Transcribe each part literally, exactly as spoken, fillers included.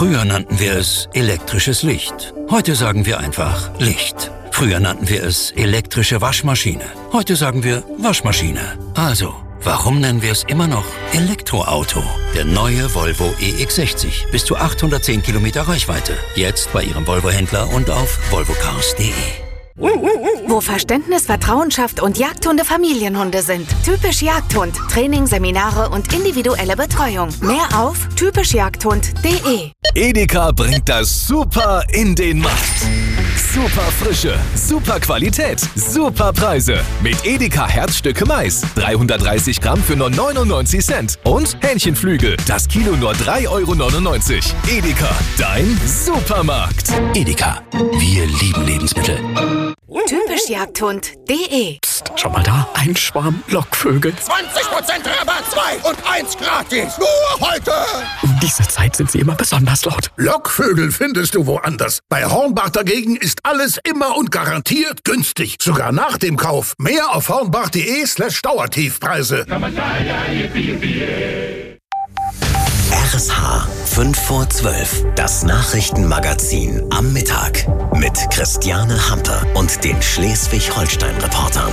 Früher nannten wir es elektrisches Licht. Heute sagen wir einfach Licht. Früher nannten wir es elektrische Waschmaschine. Heute sagen wir Waschmaschine. Also, warum nennen wir es immer noch Elektroauto? Der neue Volvo E X sechzig. Bis zu achthundertzehn Kilometer Reichweite. Jetzt bei Ihrem Volvo-Händler und auf volvo cars punkt de. Wo Verständnis, Vertrauen schafft und Jagdhunde Familienhunde sind. Typisch Jagdhund. Training, Seminare und individuelle Betreuung. Mehr auf typisch jagdhund punkt de. Edeka bringt das Super in den Markt. Super Frische, super Qualität, super Preise. Mit Edeka Herzstücke Mais. dreihundertdreißig Gramm für nur neunundneunzig Cent. Und Hähnchenflügel. Das Kilo nur drei Euro neunundneunzig. Edeka, dein Supermarkt. Edeka. Wir lieben Lebensmittel. typisch jagdhund punkt de. Psst, schau mal da. Ein Schwarm Lockvögel. zwanzig Prozent Rabatt, zwei und eins gratis. Nur heute. Um diese Zeit sind sie immer besonders laut. Lockvögel findest du woanders. Bei Hornbach dagegen ist alles immer und garantiert günstig. Sogar nach dem Kauf. Mehr auf hornbach.de slash Dauertiefpreise. R S H fünf vor zwölf. Das Nachrichtenmagazin am Mittag. Mit Christiane Hampe und den Schleswig-Holstein-Reportern.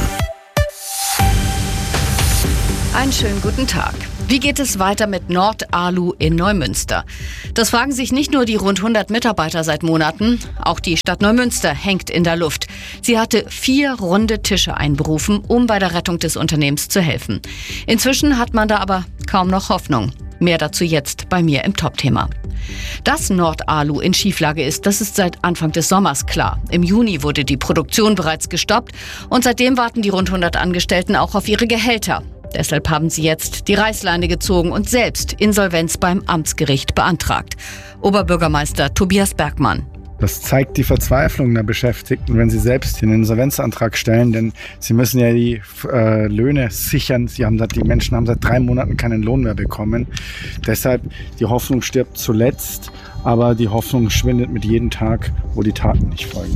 Einen schönen guten Tag. Wie geht es weiter mit Nord-Alu in Neumünster? Das fragen sich nicht nur die rund hundert Mitarbeiter seit Monaten, auch die Stadt Neumünster hängt in der Luft. Sie hatte vier runde Tische einberufen, um bei der Rettung des Unternehmens zu helfen. Inzwischen hat man da aber kaum noch Hoffnung. Mehr dazu jetzt bei mir im Top-Thema. Dass Nord-Alu in Schieflage ist, das ist seit Anfang des Sommers klar. Im Juni wurde die Produktion bereits gestoppt und seitdem warten die rund hundert Angestellten auch auf ihre Gehälter. Deshalb haben sie jetzt die Reißleine gezogen und selbst Insolvenz beim Amtsgericht beantragt. Oberbürgermeister Tobias Bergmann. Das zeigt die Verzweiflung der Beschäftigten, wenn sie selbst den Insolvenzantrag stellen, denn sie müssen ja die äh, Löhne sichern. Sie haben seit, die Menschen haben seit drei Monaten keinen Lohn mehr bekommen. Deshalb, die Hoffnung stirbt zuletzt, aber die Hoffnung schwindet mit jedem Tag, wo die Taten nicht folgen.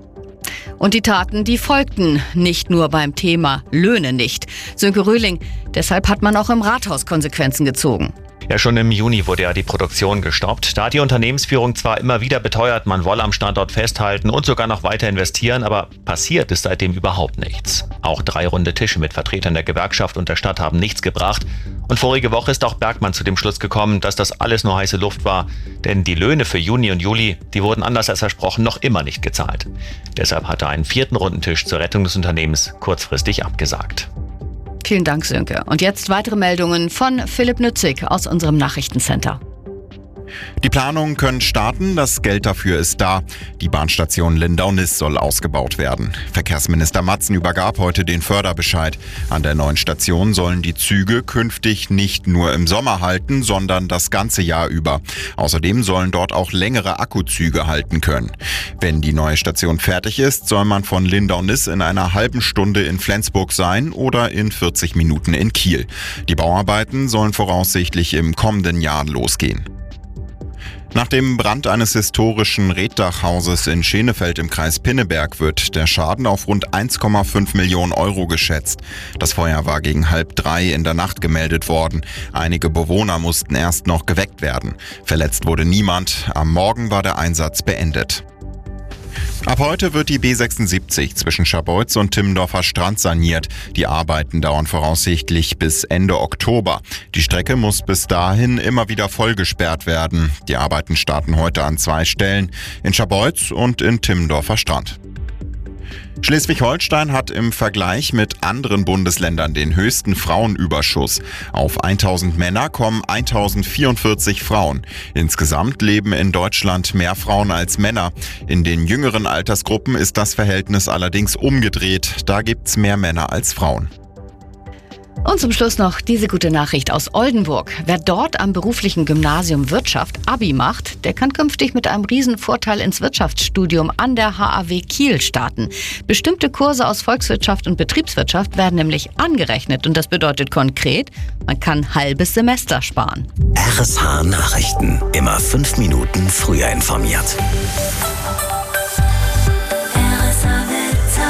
Und die Taten, die folgten, nicht nur beim Thema Löhne nicht. Sönke Röhling, deshalb hat man auch im Rathaus Konsequenzen gezogen. Ja, schon im Juni wurde ja die Produktion gestoppt. Da hat die Unternehmensführung zwar immer wieder beteuert, man wolle am Standort festhalten und sogar noch weiter investieren, aber passiert ist seitdem überhaupt nichts. Auch drei runde Tische mit Vertretern der Gewerkschaft und der Stadt haben nichts gebracht. Und vorige Woche ist auch Bergmann zu dem Schluss gekommen, dass das alles nur heiße Luft war, denn die Löhne für Juni und Juli, die wurden anders als versprochen noch immer nicht gezahlt. Deshalb hat er einen vierten runden Tisch zur Rettung des Unternehmens kurzfristig abgesagt. Vielen Dank, Sönke. Und jetzt weitere Meldungen von Philipp Nützig aus unserem Nachrichtencenter. Die Planungen können starten, das Geld dafür ist da. Die Bahnstation Lindau-Niss soll ausgebaut werden. Verkehrsminister Matzen übergab heute den Förderbescheid. An der neuen Station sollen die Züge künftig nicht nur im Sommer halten, sondern das ganze Jahr über. Außerdem sollen dort auch längere Akkuzüge halten können. Wenn die neue Station fertig ist, soll man von Lindau-Niss in einer halben Stunde in Flensburg sein oder in vierzig Minuten in Kiel. Die Bauarbeiten sollen voraussichtlich im kommenden Jahr losgehen. Nach dem Brand eines historischen Reetdachhauses in Schenefeld im Kreis Pinneberg wird der Schaden auf rund eins Komma fünf Millionen Euro geschätzt. Das Feuer war gegen halb drei in der Nacht gemeldet worden. Einige Bewohner mussten erst noch geweckt werden. Verletzt wurde niemand. Am Morgen war der Einsatz beendet. Ab heute wird die B sechsundsiebzig zwischen Scharbeutz und Timmendorfer Strand saniert. Die Arbeiten dauern voraussichtlich bis Ende Oktober. Die Strecke muss bis dahin immer wieder vollgesperrt werden. Die Arbeiten starten heute an zwei Stellen, in Scharbeutz und in Timmendorfer Strand. Schleswig-Holstein hat im Vergleich mit anderen Bundesländern den höchsten Frauenüberschuss. Auf tausend Männer kommen tausendvierundvierzig Frauen. Insgesamt leben in Deutschland mehr Frauen als Männer. In den jüngeren Altersgruppen ist das Verhältnis allerdings umgedreht. Da gibt's mehr Männer als Frauen. Und zum Schluss noch diese gute Nachricht aus Oldenburg. Wer dort am beruflichen Gymnasium Wirtschaft Abi macht, der kann künftig mit einem Riesenvorteil ins Wirtschaftsstudium an der H A W Kiel starten. Bestimmte Kurse aus Volkswirtschaft und Betriebswirtschaft werden nämlich angerechnet und das bedeutet konkret, man kann ein halbes Semester sparen. R S H Nachrichten. Immer fünf Minuten früher informiert. Das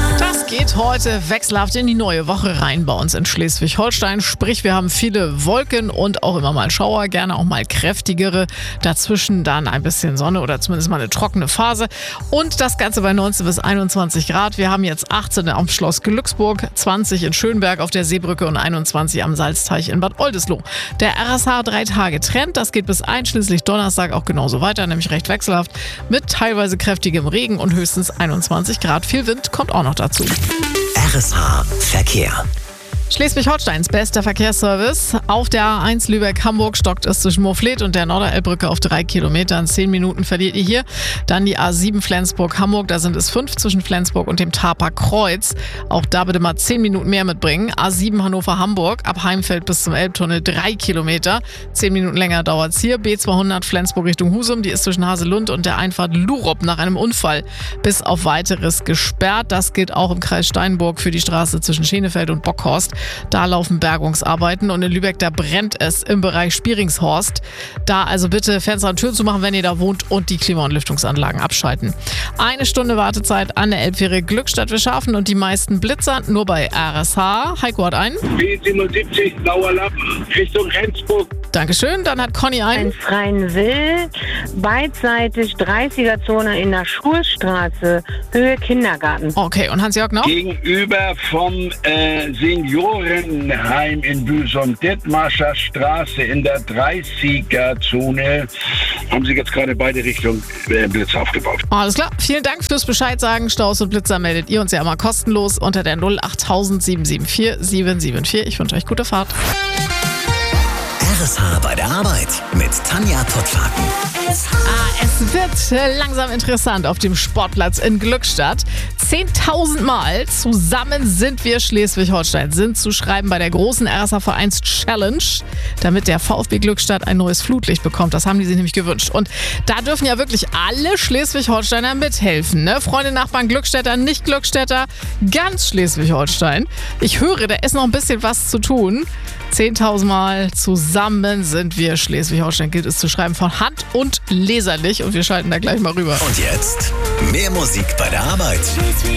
geht heute wechselhaft in die neue Woche rein bei uns in Schleswig-Holstein. Sprich, wir haben viele Wolken und auch immer mal Schauer, gerne auch mal kräftigere. Dazwischen dann ein bisschen Sonne oder zumindest mal eine trockene Phase. Und das Ganze bei neunzehn bis einundzwanzig Grad. Wir haben jetzt achtzehn am Schloss Glücksburg, zwanzig in Schönberg auf der Seebrücke und einundzwanzig am Salzteich in Bad Oldesloe. Der R S H drei Tage Trend, das geht bis einschließlich Donnerstag auch genauso weiter, nämlich recht wechselhaft mit teilweise kräftigem Regen und höchstens einundzwanzig Grad. Viel Wind kommt auch noch dazu. R S H Verkehr. Schleswig-Holsteins bester Verkehrsservice. Auf der A eins Lübeck-Hamburg stockt es zwischen Moorfleet und der Norderelbbrücke auf drei Kilometern. Zehn Minuten verliert ihr hier. Dann die A sieben Flensburg-Hamburg, da sind es fünf zwischen Flensburg und dem Tarper Kreuz. Auch da bitte mal zehn Minuten mehr mitbringen. A sieben Hannover-Hamburg, ab Heimfeld bis zum Elbtunnel drei Kilometer. Zehn Minuten länger dauert es hier. B zweihundert Flensburg Richtung Husum, die ist zwischen Haselund und der Einfahrt Lurup nach einem Unfall bis auf weiteres gesperrt. Das gilt auch im Kreis Steinburg für die Straße zwischen Schenefeld und Bockhorst. Da laufen Bergungsarbeiten und in Lübeck, da brennt es im Bereich Spieringshorst. Da also bitte Fenster und Türen zumachen, wenn ihr da wohnt, und die Klima- und Lüftungsanlagen abschalten. Eine Stunde Wartezeit an der Elbfähre Glückstadt-Wischhafen und die meisten Blitzer nur bei R S H. Heiko hat einen. B siebenundsiebzig, Blauer Lappen, Richtung Rendsburg. Dankeschön, dann hat Conny einen. In Freienwild, beidseitig dreißiger-Zone in der Schulstraße, Höhe Kindergarten. Okay, und Hans-Jörg noch? Gegenüber vom äh, Seniorenheim in Büsum, Dithmarscher Straße in der dreißiger-Zone, haben sie jetzt gerade beide Richtungen äh, Blitz aufgebaut. Alles klar, vielen Dank fürs Bescheid sagen. Staus und Blitzer meldet ihr uns ja immer kostenlos unter der null acht null sieben sieben vier sieben sieben vier. Ich wünsche euch gute Fahrt. R S H bei der Arbeit mit Tanja Pottlaken. Ah, es wird langsam interessant auf dem Sportplatz in Glückstadt. zehntausend Mal zusammen sind wir Schleswig-Holstein sind zu schreiben bei der großen R S H-Vereins-Challenge, damit der VfB Glückstadt ein neues Flutlicht bekommt. Das haben die sich nämlich gewünscht. Und da dürfen ja wirklich alle Schleswig-Holsteiner mithelfen. Ne? Freunde, Nachbarn, Glückstädter, Nicht-Glückstädter, ganz Schleswig-Holstein. Ich höre, da ist noch ein bisschen was zu tun. zehntausend Mal zusammen sind wir Schleswig-Holstein, gilt es zu schreiben, von Hand und leserlich. Und wir schalten da gleich mal rüber. Und jetzt mehr Musik bei der Arbeit.